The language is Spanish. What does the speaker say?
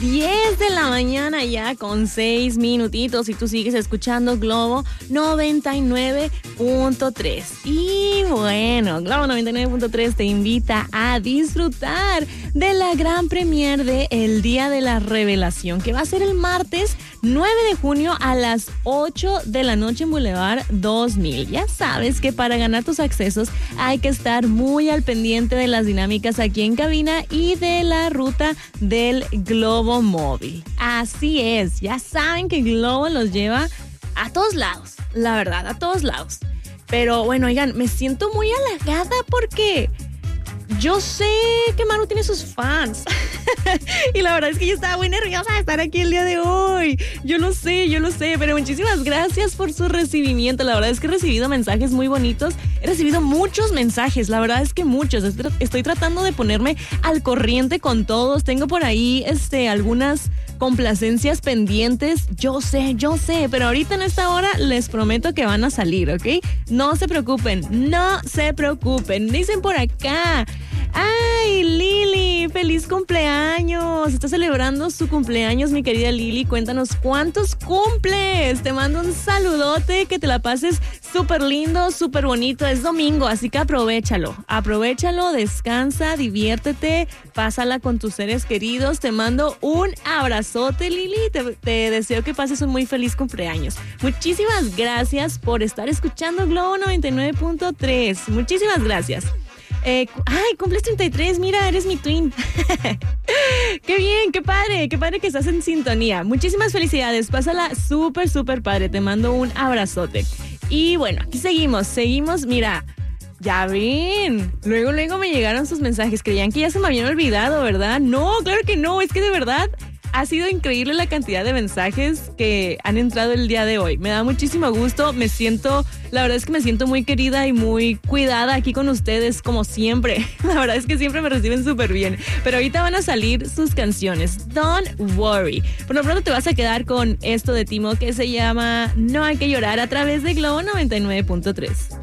10 de la mañana ya con 6 minutitos y tú sigues escuchando Globo 99.3. Y bueno, Globo 99.3 te invita a disfrutar de la gran premier de El Día de la Revelación, que va a ser el martes 9 de junio a las 8 de la noche en Boulevard 2000. Ya sabes que para ganar tus accesos hay que estar muy al pendiente de las dinámicas aquí en cabina y de la ruta del Globo Móvil. Así es, ya saben que Globo los lleva a todos lados, la verdad, a todos lados. Pero bueno, oigan, me siento muy halagada porque yo sé que Manu tiene sus fans. Y la verdad es que yo estaba muy nerviosa de estar aquí el día de hoy. Yo lo sé, pero muchísimas gracias por su recibimiento. La verdad es que he recibido mensajes muy bonitos. He recibido muchos mensajes, la verdad es que muchos. Estoy tratando de ponerme al corriente con todos. Tengo por ahí algunas complacencias pendientes. Yo sé, pero ahorita en esta hora les prometo que van a salir, ¿ok? No se preocupen. Dicen por acá: ¡ay, Lili! ¡Feliz cumpleaños! Está celebrando su cumpleaños, mi querida Lili. Cuéntanos cuántos cumples. Te mando un saludote, que te la pases súper lindo, súper bonito. Es domingo, así que aprovechalo, descansa, diviértete, pásala con tus seres queridos. Te mando un abrazote, Lili. Te deseo que pases un muy feliz cumpleaños. Muchísimas gracias por estar escuchando Globo 99.3. Muchísimas gracias. Cumples 33, mira, eres mi twin. Qué bien, qué padre que estás en sintonía. Muchísimas felicidades, pásala súper, súper padre. Te mando un abrazote. Y bueno, aquí seguimos, mira. Ya ven, luego me llegaron sus mensajes. Creían que ya se me habían olvidado, ¿verdad? No, claro que no, es que de verdad ha sido increíble la cantidad de mensajes que han entrado el día de hoy. Me da muchísimo gusto, la verdad es que me siento muy querida y muy cuidada aquí con ustedes, como siempre. La verdad es que siempre me reciben súper bien. Pero ahorita van a salir sus canciones. Don't worry. Por lo pronto te vas a quedar con esto de Timo que se llama No hay que llorar, a través de Globo 99.3.